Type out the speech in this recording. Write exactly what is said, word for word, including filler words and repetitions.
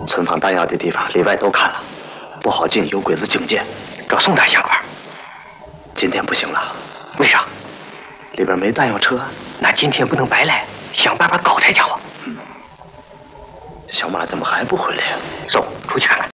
存放弹药的地方里外都看了，不好进，有鬼子警戒。 找宋大相块。 今天不行了， 为啥？ 里边没弹药车。 那今天不能白来，想办法搞他家伙。 小马怎么还不回来呀？ 走，出去看看。